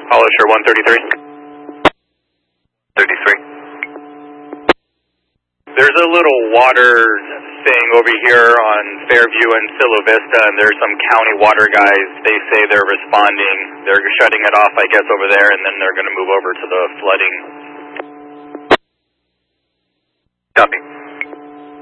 Hollisher 133. 33. There's a little water thing over here on Fairview and Silo Vista, and there's some county water guys. They say they're responding. They're shutting it off, I guess, over there, and then they're going to move over to the flooding. Copy.